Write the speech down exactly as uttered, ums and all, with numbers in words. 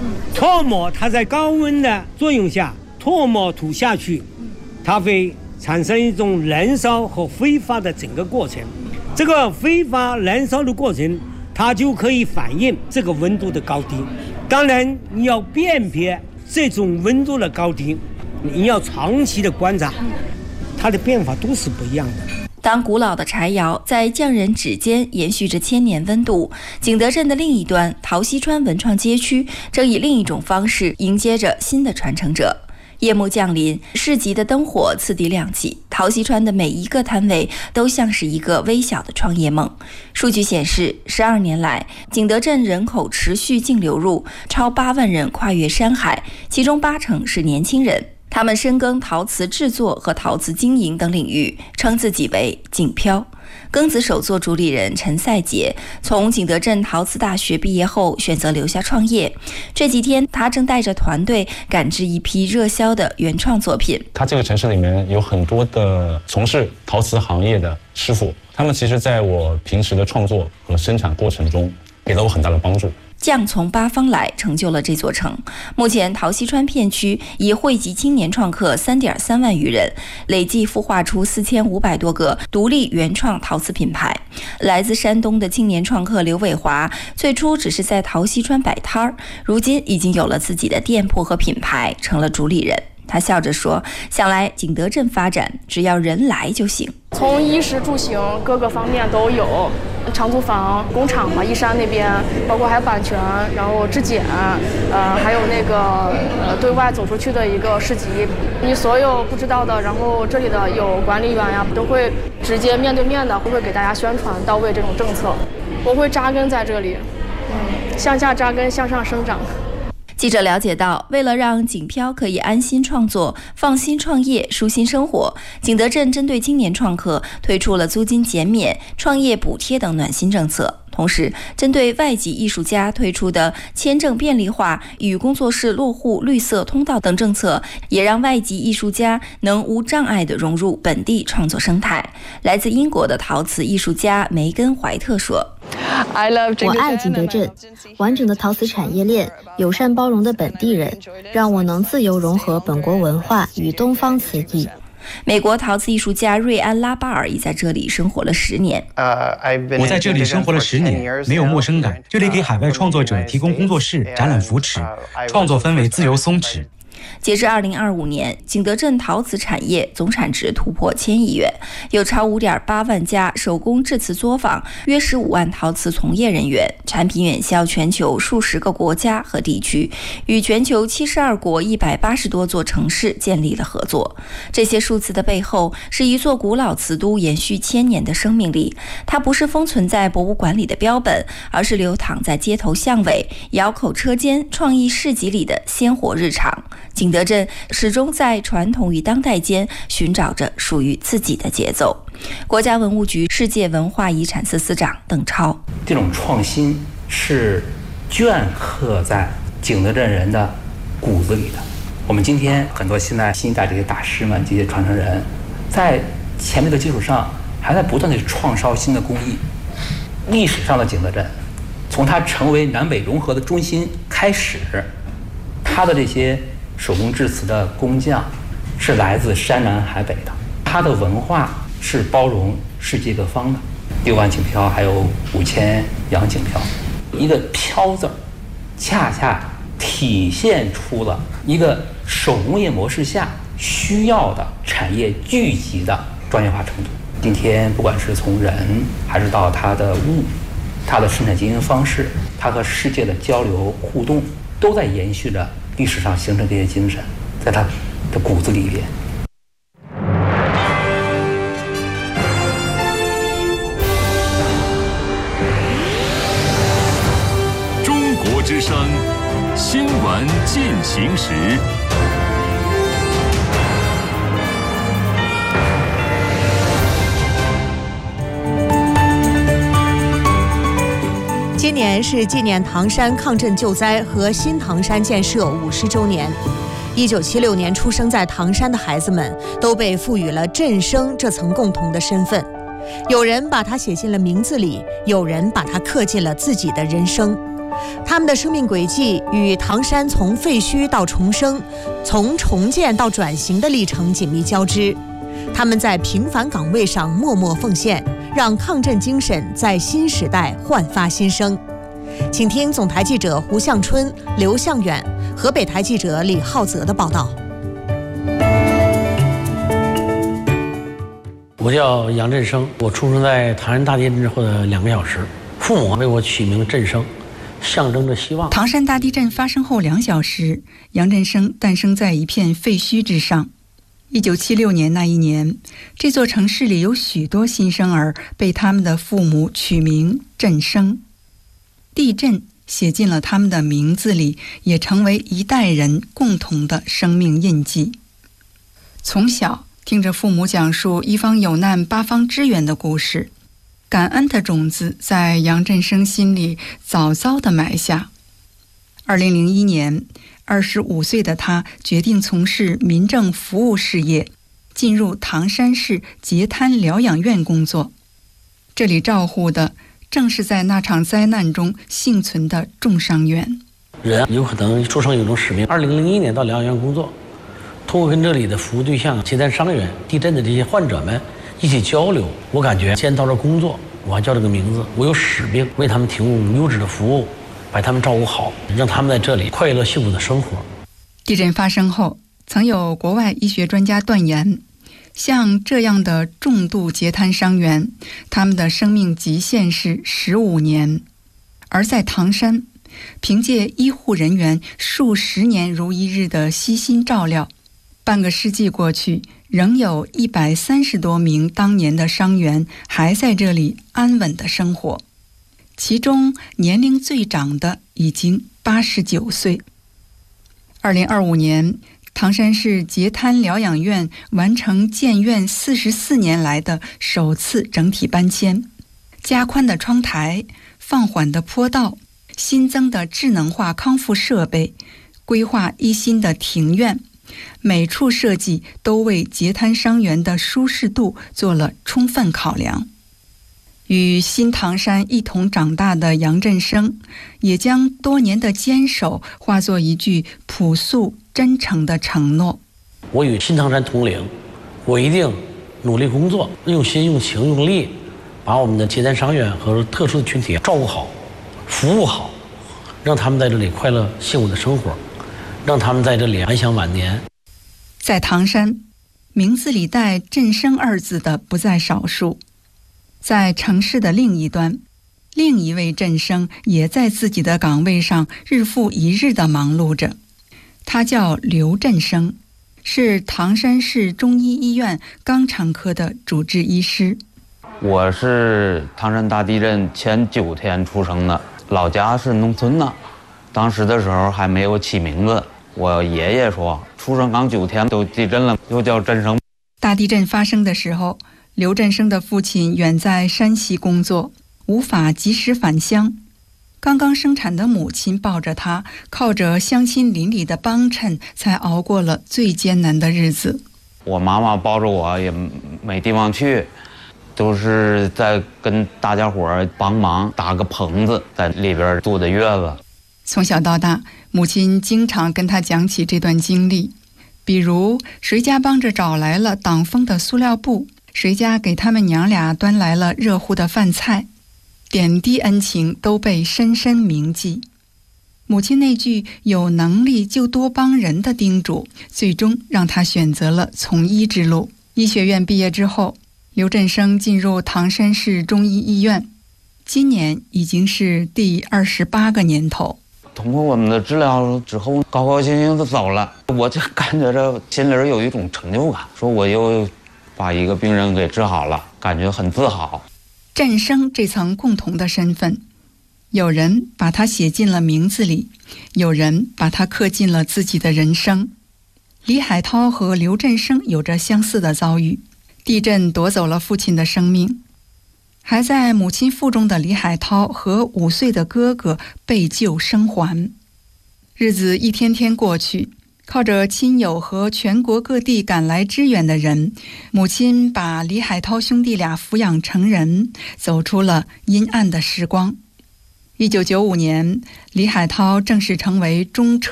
唾沫它在高温的作用下，唾沫吐下去，它会产生一种燃烧和挥发的整个过程。这个挥发燃烧的过程，它就可以反映这个温度的高低。当然，你要辨别这种温度的高低，你要长期的观察，它的变化都是不一样的。 当古老的柴窑在匠人指尖延续着千年温度，景德镇的另一端陶溪川文创街区正以另一种方式迎接着新的传承者。夜幕降临，市集的灯火次第亮起，陶溪川的每一个摊位都像是一个微小的创业梦。数据显示，十二年来，景德镇人口持续净流入，超八万人跨越山海，其中八成是年轻人。他们深耕陶瓷制作和陶瓷经营等领域，称自己为景漂。庚子手作主理人陈赛杰从景德镇陶瓷大学毕业后选择留下创业，这几天他正带着团队赶制一批热销的原创作品。 他这个城市里面有很多的从事陶瓷行业的师傅，他们其实在我平时的创作和生产过程中给了我很大的帮助。 匠从八方来，成就了这座城。目前陶溪川片区已汇集青年创客 三点三万余人，累计孵化出四千五百多个独立原创陶瓷品牌。来自山东的青年创客刘伟华，最初只是在陶溪川摆摊儿，如今已经有了自己的店铺和品牌，成了主理人。他笑着说，想来景德镇发展，只要人来就行。 从衣食住行各个方面都有，长租房、工厂嘛，义山那边，包括还有版权，然后质检，呃，还有那个呃对外走出去的一个市集，你所有不知道的，然后这里的有管理员呀，都会直接面对面的，会给大家宣传到位这种政策。我会扎根在这里，嗯，向下扎根，向上生长。 记者了解到，为了让景漂可以安心创作、放心创业、舒心生活，景德镇针对青年创客推出了租金减免、创业补贴等暖心政策。同时，针对外籍艺术家推出的签证便利化与工作室落户绿色通道等政策，也让外籍艺术家能无障碍地融入本地创作生态。来自英国的陶瓷艺术家梅根·怀特说：“ 我爱景德镇，完整的陶瓷产业链，友善包容的本地人，让我能自由融合本国文化与东方瓷艺。” 美国陶瓷艺术家瑞安·拉巴尔已在这里生活了十年。 我在这里生活了十年，没有陌生感。这里给海外创作者提供工作室、展览扶持，创作氛围自由松弛。 截至二零二五年，景德镇陶瓷产业总产值突破千亿元，有超五点八万家手工制瓷作坊，约十五万陶瓷从业人员，产品远销全球数十个国家和地区，与全球七十二国一百八十多座城市建立了合作。这些数字的背后，是一座古老瓷都延续千年的生命力。它不是封存在博物馆里的标本，而是流淌在街头巷尾、窑口车间、创意市集里的鲜活日常。景德镇始终在传统与当代间寻找着属于自己的节奏。国家文物局世界文化遗产司司长邓超： 这种创新是镌刻在景德镇人的骨子里的。我们今天很多现在新一代这些大师们、这些传承人，在前面的基础上，还在不断的创烧新的工艺。历史上的景德镇，从它成为南北融合的中心开始，它的这些手工制瓷的工匠是来自山南海北的，它的文化是包容世界各方的。六万景漂，还有五千洋景漂，一个漂字儿，恰恰体现出了一个手工业模式下需要的产业聚集的专业化程度。今天不管是从人，还是到它的物，它的生产经营方式，它和世界的交流互动，都在延续着历史上形成这些精神，在它的骨子里边。 中国之声新闻进行时。 今年是纪念唐山抗震救灾和新唐山建设五十周年。一九七六年出生在唐山的孩子们都被赋予了镇生这层共同的身份，有人把它写进了名字里，有人把它刻进了自己的人生。 他们的生命轨迹与唐山从废墟到重生、从重建到转型的历程紧密交织。他们在平凡岗位上默默奉献，让抗震精神在新时代焕发新生。请听总台记者胡向春、刘向远、河北台记者李浩泽的报道。 我叫杨振声，我出生在唐山大地震之后的两个小时，父母为我取名振声，象征着希望。 唐山大地震发生后两小时，杨振声诞生在一片废墟之上。一九七六年那一年，这座城市里有许多新生儿被他们的父母取名振声。地震写进了他们的名字里，也成为一代人共同的生命印记。从小听着父母讲述一方有难八方支援的故事，感恩的种子在杨振声心里早早地埋下。二零零一年，二十五岁的他决定从事民政服务事业，进入唐山市截瘫疗养院工作。这里照护的正是在那场灾难中幸存的重伤员。 人有可能出生有一种使命。二零零一年到疗养院工作，通过跟这里的服务对象截瘫伤员、地震的这些患者们一起交流，我感觉既然到这工作，我还叫这个名字，我有使命为他们提供优质的服务，把他们照顾好，让他们在这里快乐幸福的生活。 地震发生后，曾有国外医学专家断言，像这样的重度截瘫伤员，他们的生命极限是十五年。而在唐山，凭借医护人员数十年如一日的悉心照料，半个世纪过去，仍有一百三十多名当年的伤员还在这里安稳的生活，其中年龄最长的已经八十九岁。二零二五年，唐山市截瘫疗养院完成建院四十四年来的首次整体搬迁，加宽的窗台、放缓的坡道、新增的智能化康复设备、规划一新的庭院，每处设计都为截瘫伤员的舒适度做了充分考量。与新唐山一同长大的杨振声，也将多年的坚守化作一句朴素真诚的承诺。 我与新唐山同龄，我一定努力工作，用心用情用力，把我们的截瘫伤员和特殊的群体照顾好，服务好，让他们在这里快乐幸福的生活，让他们在这里安享晚年。 在唐山，名字里带振声二字的不在少数。在城市的另一端，另一位振声也在自己的岗位上日复一日地忙碌着。他叫刘振声，是唐山市中医医院肛肠科的主治医师。 我是唐山大地震前九天出生的，老家是农村的，当时的时候还没有起名字。我爷爷说，出生刚九天都地震了，又叫振声。 大地震发生的时候，刘振声的父亲远在山西工作，无法及时返乡。刚刚生产的母亲抱着他，靠着乡亲邻里的帮衬，才熬过了最艰难的日子。 我妈妈抱着我也没地方去，都是在跟大家伙帮忙搭个棚子，在里边坐的月子。 从小到大，母亲经常跟他讲起这段经历，比如谁家帮着找来了挡风的塑料布，谁家给他们娘俩端来了热乎的饭菜，点滴恩情都被深深铭记。母亲那句有能力就多帮人的叮嘱，最终让他选择了从医之路。医学院毕业之后，刘振声进入唐山市中医医院，今年已经是第二十八个年头。 通过我们的治疗之后，高高兴兴的走了，我就感觉着心里有一种成就感，说我又把一个病人给治好了，感觉很自豪。 振声这层共同的身份，有人把它写进了名字里，有人把它刻进了自己的人生。李海涛和刘振声有着相似的遭遇，地震夺走了父亲的生命，还在母亲腹中的李海涛和五岁的哥哥被救生还。日子一天天过去，靠着亲友和全国各地赶来支援的人，母亲把李海涛兄弟俩抚养成人，走出了阴暗的时光。 一九九五年，李海涛正式成为中车